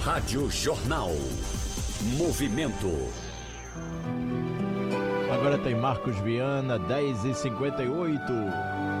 Rádio Jornal. Movimento. Agora tem Marcos Viana, 10h58.